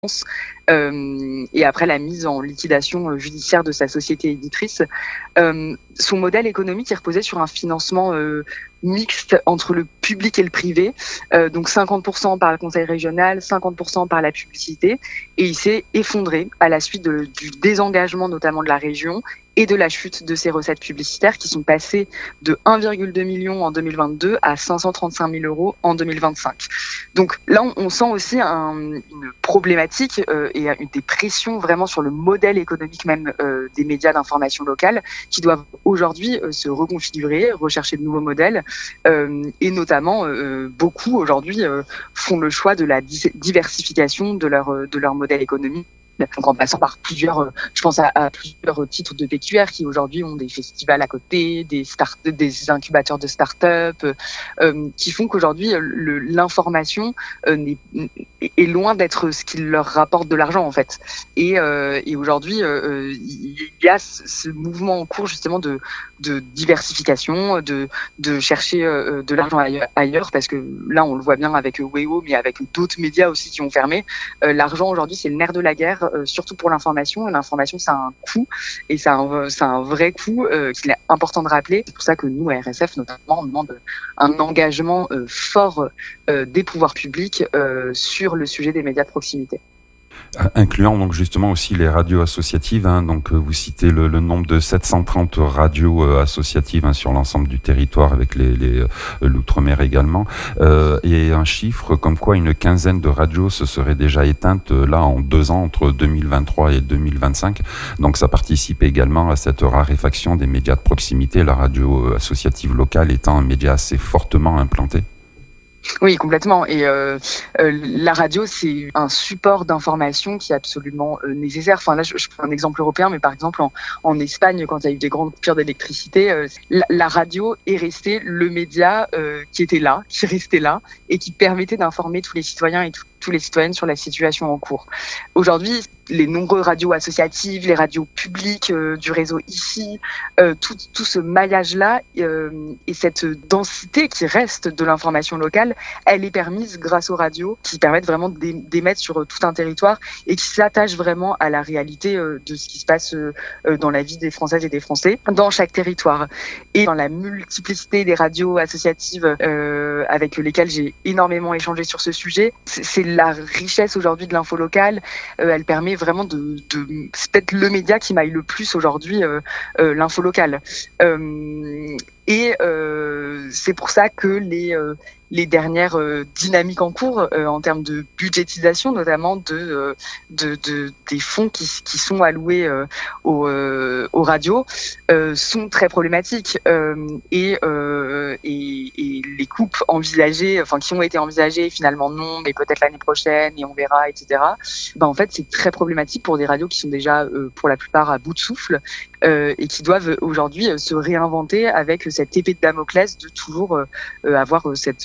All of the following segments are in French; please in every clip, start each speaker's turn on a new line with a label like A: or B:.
A: et après la mise en liquidation judiciaire de sa société éditrice. Son modèle économique il reposait sur un financement mixte entre le public et le privé, donc 50% par le conseil régional, 50% par la publicité, et il s'est effondré à la suite du désengagement notamment de la région et de la chute de ses recettes publicitaires qui sont passées de 1,2 million en 2022 à 535 000 euros en 2025. Donc là, on sent aussi une problématique et des pressions vraiment sur le modèle économique même des médias d'information locale qui doivent aujourd'hui se reconfigurer, rechercher de nouveaux modèles et notamment beaucoup aujourd'hui font le choix de la diversification de leur modèle économique. Donc en passant par plusieurs, je pense à plusieurs titres de PQR qui aujourd'hui ont des festivals à côté, des incubateurs de start-up, qui font qu'aujourd'hui l'information est loin d'être ce qui leur rapporte de l'argent en fait. Et aujourd'hui, il y a ce mouvement en cours justement de diversification, de chercher de l'argent ailleurs, parce que là on le voit bien avec WeHo, mais avec d'autres médias aussi qui ont fermé. L'argent aujourd'hui c'est le nerf de la guerre. Surtout pour l'information. L'information, ça a un coût, et c'est un vrai coût qu'il est important de rappeler. C'est pour ça que nous, à RSF, notamment, on demande un engagement fort des pouvoirs publics sur le sujet des médias de proximité.
B: Incluant donc justement aussi les radios associatives, hein, donc vous citez le nombre de 730 radios associatives sur l'ensemble du territoire avec l'outre-mer également, et un chiffre comme quoi une quinzaine de radios se seraient déjà éteintes là en 2 ans entre 2023 et 2025. Donc ça participe également à cette raréfaction des médias de proximité, la radio associative locale étant un média assez fortement implanté.
A: Oui, complètement. Et la radio, c'est un support d'information qui est absolument nécessaire. Enfin là, je prends un exemple européen, mais par exemple en Espagne, quand il y a eu des grandes coupures d'électricité, la radio est restée le média qui était là, qui restait là, et qui permettait d'informer tous les citoyens et tous les citoyennes sur la situation en cours. Aujourd'hui, les nombreuses radios associatives, les radios publiques du réseau IFI, tout ce maillage-là et cette densité qui reste de l'information locale, elle est permise grâce aux radios qui permettent vraiment d'émettre sur tout un territoire et qui s'attachent vraiment à la réalité de ce qui se passe dans la vie des Françaises et des Français dans chaque territoire. Et dans la multiplicité des radios associatives avec lesquelles j'ai énormément échangé sur ce sujet, c'est la richesse aujourd'hui de l'info locale. Elle permet vraiment c'est peut-être le média qui maille le plus aujourd'hui l'info locale. Et c'est pour ça que les dernières dynamiques en cours en termes de budgétisation, notamment des fonds qui sont alloués aux radios, sont très problématiques. Et les coupes envisagées, enfin qui ont été envisagées, finalement non, mais peut-être l'année prochaine et on verra, etc. En fait, c'est très problématique pour des radios qui sont déjà pour la plupart à bout de souffle et qui doivent aujourd'hui se réinventer avec cette épée de Damoclès de toujours avoir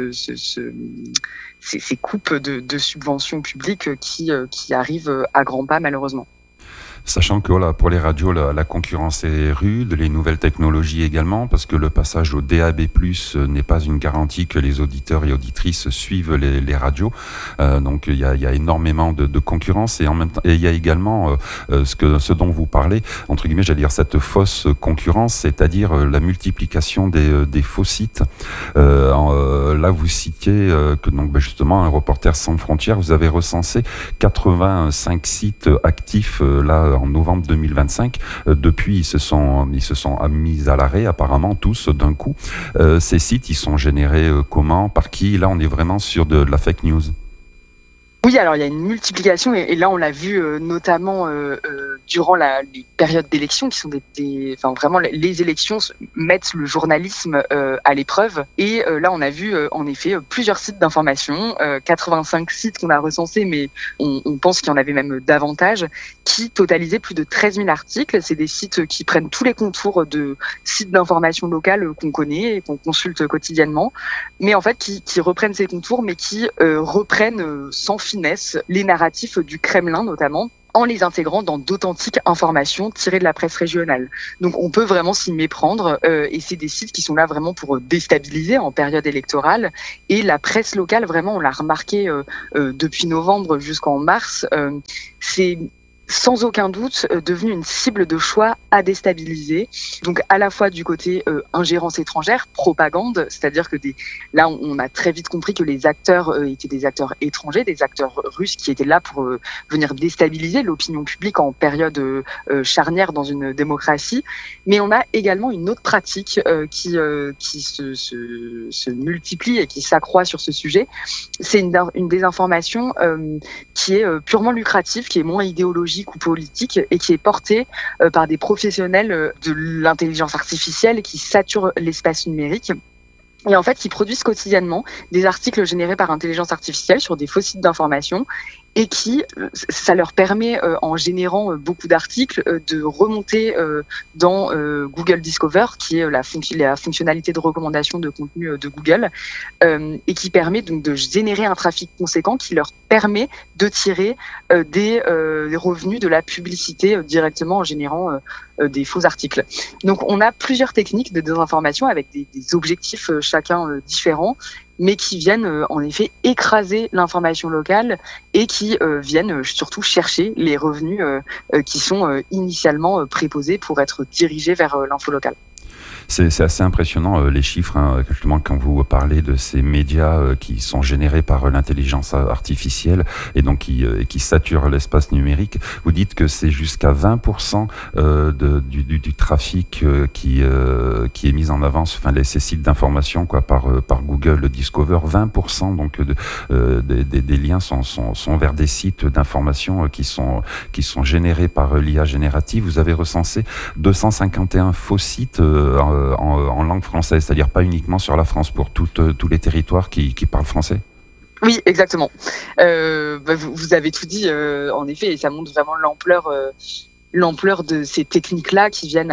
A: ces coupes de subventions publiques qui arrivent à grands pas malheureusement.
B: Sachant que voilà, pour les radios, la concurrence est rude, les nouvelles technologies également, parce que le passage au DAB+ n'est pas une garantie que les auditeurs et auditrices suivent les radios. Donc il y a énormément de concurrence, et en même temps, et il y a également ce dont vous parlez, entre guillemets, j'allais dire cette fausse concurrence, c'est-à-dire la multiplication des faux sites. Là, vous citiez que donc justement, un Reporters sans frontières, vous avez recensé 85 sites actifs là en novembre 2025. Depuis, ils se sont mis à l'arrêt, apparemment, tous d'un coup. Ces sites, ils sont générés comment? Par qui? Là, on est vraiment sur de la fake news.
A: Oui, alors il y a une multiplication et là on l'a vu notamment durant les périodes d'élections qui sont enfin vraiment les élections mettent le journalisme à l'épreuve et là on a vu en effet plusieurs sites d'information, 85 sites qu'on a recensés, mais on pense qu'il y en avait même davantage, qui totalisaient plus de 13 000 articles. C'est des sites qui prennent tous les contours de sites d'information locales qu'on connaît et qu'on consulte quotidiennement, mais en fait qui reprennent ces contours, mais qui reprennent sans finesse les narratifs du Kremlin notamment, en les intégrant dans d'authentiques informations tirées de la presse régionale. Donc on peut vraiment s'y méprendre et c'est des sites qui sont là vraiment pour déstabiliser en période électorale. Et la presse locale, vraiment, on l'a remarqué depuis novembre jusqu'en mars, c'est sans aucun doute devenu une cible de choix à déstabiliser. Donc à la fois du côté ingérence étrangère, propagande, c'est-à-dire que là on a très vite compris que les acteurs étaient des acteurs étrangers, des acteurs russes qui étaient là pour venir déstabiliser l'opinion publique en période charnière dans une démocratie. Mais on a également une autre pratique qui se multiplie et qui s'accroît sur ce sujet. C'est une désinformation qui est purement lucrative, qui est moins idéologique ou politique et qui est portée par des professionnels de l'intelligence artificielle qui saturent l'espace numérique. Et en fait, qui produisent quotidiennement des articles générés par intelligence artificielle sur des faux sites d'information et ça leur permet, en générant beaucoup d'articles, de remonter dans Google Discover, qui est la fonctionnalité de recommandation de contenu de Google, et qui permet donc de générer un trafic conséquent qui leur permet de tirer des revenus de la publicité directement en générant des faux articles. Donc on a plusieurs techniques de désinformation avec des objectifs chacun différents, mais qui viennent en effet écraser l'information locale et qui viennent surtout chercher les revenus qui sont initialement préposés pour être dirigés vers l'info locale.
B: C'est assez impressionnant les chiffres, hein, justement quand vous parlez de ces médias qui sont générés par l'intelligence artificielle et donc qui saturent l'espace numérique. Vous dites que c'est jusqu'à 20% du trafic qui est mis en avant, enfin ces sites d'information par Google Discover. 20% donc des liens sont vers des sites d'information qui sont générés par l'IA générative. Vous avez recensé 251 faux sites en langue française, c'est-à-dire pas uniquement sur la France, pour tous les territoires qui parlent français?
A: Oui, exactement. Vous avez tout dit, en effet, et ça montre vraiment l'ampleur de ces techniques-là qui viennent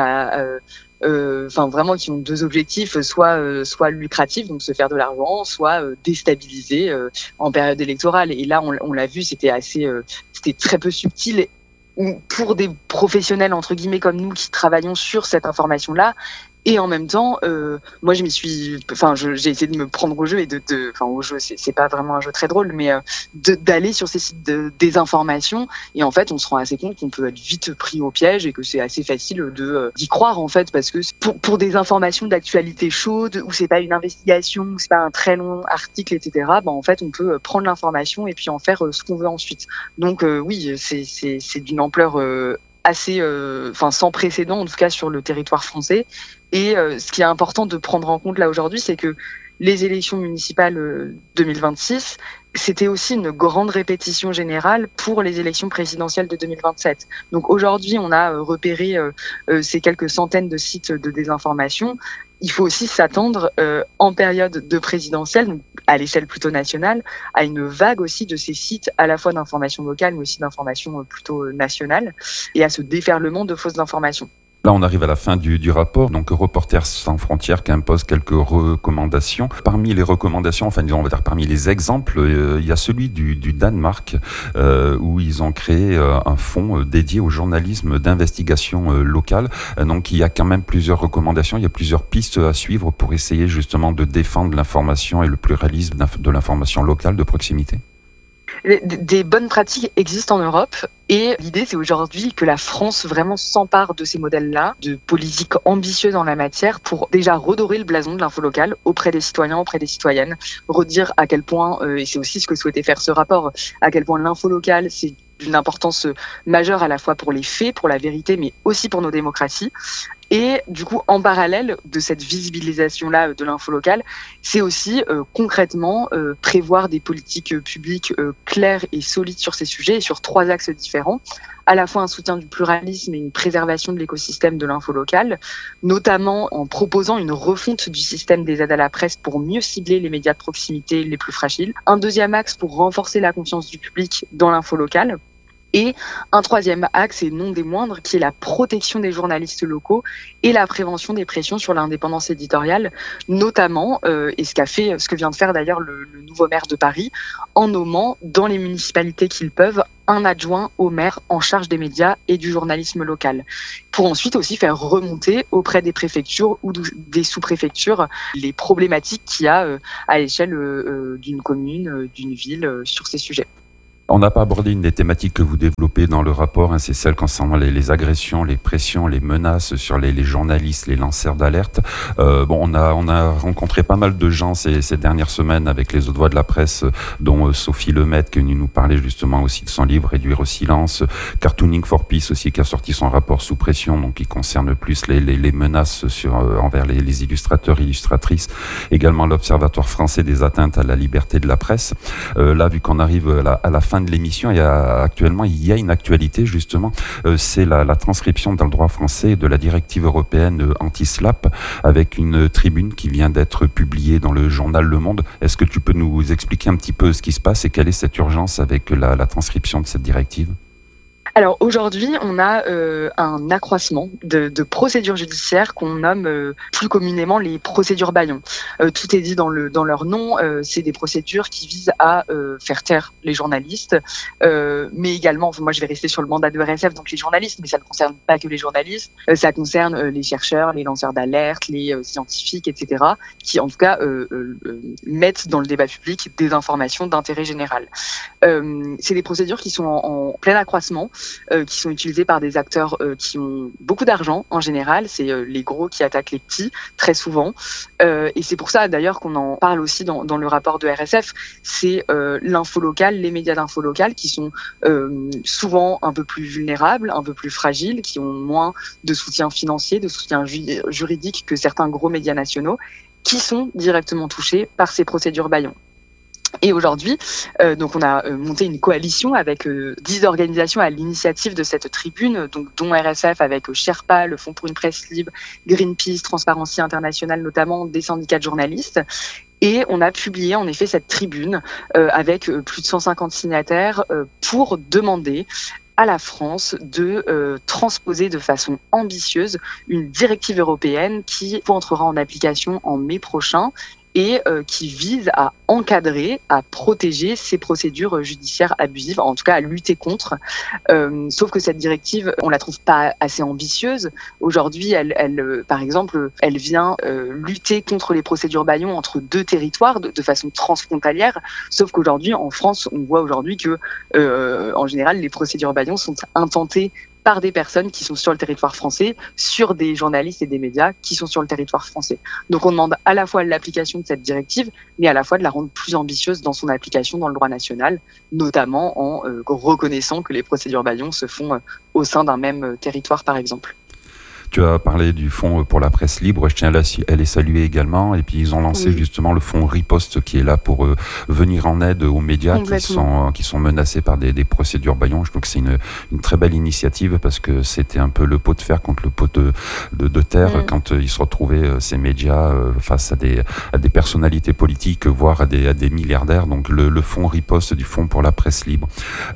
A: vraiment qui ont deux objectifs, soit lucratifs, donc se faire de l'argent, soit déstabiliser en période électorale. Et là, on l'a vu, c'était très peu subtil. Pour des professionnels entre guillemets comme nous qui travaillons sur cette information-là. Et en même temps, moi, j'ai essayé de me prendre au jeu et au jeu, c'est pas vraiment un jeu très drôle, mais d'aller sur ces sites de désinformation. Et en fait, on se rend assez compte qu'on peut être vite pris au piège et que c'est assez facile d'y croire, en fait, parce que pour des informations d'actualité chaude, où c'est pas une investigation, où c'est pas un très long article, etc., en fait, on peut prendre l'information et puis en faire ce qu'on veut ensuite. Donc, oui, c'est d'une ampleur assez, sans précédent, en tout cas, sur le territoire français. Et ce qui est important de prendre en compte là aujourd'hui, c'est que les élections municipales 2026, c'était aussi une grande répétition générale pour les élections présidentielles de 2027. Donc aujourd'hui, on a repéré ces quelques centaines de sites de désinformation. Il faut aussi s'attendre en période de présidentielle, donc à l'échelle plutôt nationale, à une vague aussi de ces sites à la fois d'information locale, mais aussi d'information plutôt nationale, et à ce déferlement de fausses informations.
B: Là, on arrive à la fin du rapport. Donc, Reporters sans frontières qui impose quelques recommandations. Parmi les recommandations, on va dire parmi les exemples, il y a celui du Danemark, où ils ont créé un fonds dédié au journalisme d'investigation locale. Donc, il y a quand même plusieurs recommandations, il y a plusieurs pistes à suivre pour essayer justement de défendre l'information et le pluralisme de l'information locale de proximité.
A: Des bonnes pratiques existent en Europe et l'idée c'est aujourd'hui que la France vraiment s'empare de ces modèles-là, de politiques ambitieuses en la matière pour déjà redorer le blason de l'info locale auprès des citoyens, auprès des citoyennes, redire à quel point, et c'est aussi ce que souhaitait faire ce rapport, à quel point l'info locale c'est d'une importance majeure à la fois pour les faits, pour la vérité, mais aussi pour nos démocraties. Et du coup, en parallèle de cette visibilisation-là de l'info locale, c'est aussi concrètement prévoir des politiques publiques claires et solides sur ces sujets et sur 3 axes différents. À la fois un soutien du pluralisme et une préservation de l'écosystème de l'info locale, notamment en proposant une refonte du système des aides à la presse pour mieux cibler les médias de proximité les plus fragiles. Un deuxième axe pour renforcer la confiance du public dans l'info locale. Et un troisième axe, et non des moindres, qui est la protection des journalistes locaux et la prévention des pressions sur l'indépendance éditoriale, notamment, et ce que vient de faire d'ailleurs le nouveau maire de Paris, en nommant dans les municipalités qu'ils peuvent un adjoint au maire en charge des médias et du journalisme local, pour ensuite aussi faire remonter auprès des préfectures ou des sous-préfectures les problématiques qu'il y a à l'échelle d'une commune, d'une ville sur ces sujets.
B: On n'a pas abordé une des thématiques que vous développez dans le rapport, c'est celle concernant les agressions, les pressions, les menaces sur les journalistes, les lanceurs d'alerte. On a rencontré pas mal de gens ces dernières semaines avec les autres voix de la presse, dont Sophie Lemaitre qui est venue nous parler justement aussi de son livre Réduire au silence, Cartooning for Peace aussi qui a sorti son rapport Sous pression, donc qui concerne plus les menaces envers les illustrateurs, illustratrices, également l'Observatoire français des atteintes à la liberté de la presse. Là, vu qu'on arrive à la fin de l'émission, actuellement il y a une actualité justement, c'est la transcription dans le droit français de la directive européenne anti-SLAPP, avec une tribune qui vient d'être publiée dans le journal Le Monde. Est-ce que tu peux nous expliquer un petit peu ce qui se passe et quelle est cette urgence avec la transcription de cette directive ?
A: Alors aujourd'hui, on a un accroissement de procédures judiciaires qu'on nomme plus communément les procédures bâillons. Tout est dit dans leur nom. C'est des procédures qui visent à faire taire les journalistes, mais également, moi je vais rester sur le mandat de RSF, donc les journalistes, mais ça ne concerne pas que les journalistes. Ça concerne les chercheurs, les lanceurs d'alerte, les scientifiques, etc., qui en tout cas mettent dans le débat public des informations d'intérêt général. C'est des procédures qui sont en plein accroissement, qui sont utilisés par des acteurs qui ont beaucoup d'argent en général. C'est les gros qui attaquent les petits, très souvent. Et c'est pour ça d'ailleurs qu'on en parle aussi dans le rapport de RSF. C'est l'info locale, les médias d'info locale qui sont souvent un peu plus vulnérables, un peu plus fragiles, qui ont moins de soutien financier, de soutien juridique que certains gros médias nationaux, qui sont directement touchés par ces procédures bâillons. Et aujourd'hui, donc on a monté une coalition avec 10 organisations à l'initiative de cette tribune, donc dont RSF avec Sherpa, le Fonds pour une presse libre, Greenpeace, Transparency International notamment, des syndicats de journalistes. Et on a publié en effet cette tribune avec plus de 150 signataires pour demander à la France de transposer de façon ambitieuse une directive européenne qui entrera en application en mai prochain et qui vise à encadrer, à protéger ces procédures judiciaires abusives, en tout cas à lutter contre. Sauf que cette directive, on la trouve pas assez ambitieuse. Aujourd'hui, elle par exemple, elle vient lutter contre les procédures bâillons entre deux territoires de façon transfrontalière. Sauf qu'aujourd'hui, en France, on voit aujourd'hui que, en général, les procédures bâillons sont intentées par des personnes qui sont sur le territoire français, sur des journalistes et des médias qui sont sur le territoire français. Donc on demande à la fois l'application de cette directive, mais à la fois de la rendre plus ambitieuse dans son application dans le droit national, notamment en reconnaissant que les procédures bâillons se font au sein d'un même territoire, par exemple.
B: Tu as parlé du fonds pour la presse libre, je tiens à les saluer également. Et puis ils ont lancé justement le fonds Riposte qui est là pour venir en aide aux médias qui sont menacés par des procédures bâillons. Je trouve que c'est une très belle initiative parce que c'était un peu le pot de fer contre le pot de terre quand ils se retrouvaient, ces médias, face à des personnalités politiques, voire à des milliardaires. Donc le fonds Riposte du fonds pour la presse libre.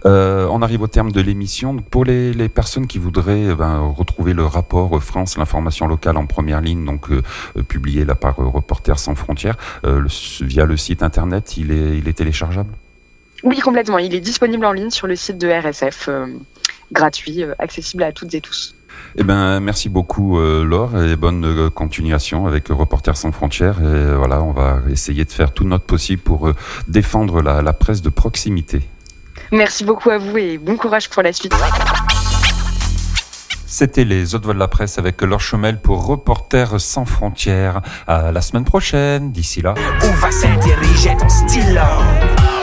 B: On arrive au terme de l'émission. Donc, pour les personnes qui voudraient retrouver le rapport France, l'information locale en première ligne, donc publié là par Reporters sans frontières, via le site internet, il est téléchargeable ?
A: Oui, complètement. Il est disponible en ligne sur le site de RSF, gratuit, accessible à toutes et tous.
B: Eh ben, merci beaucoup Laure et bonne continuation avec Reporters sans frontières. Et voilà, on va essayer de faire tout notre possible pour défendre la presse de proximité.
A: Merci beaucoup à vous et bon courage pour la suite.
B: C'était les Hautes Voix de la presse avec Laure Chomel pour Reporters sans frontières. À la semaine prochaine. D'ici là.
C: Où va s'intériger ton stylo?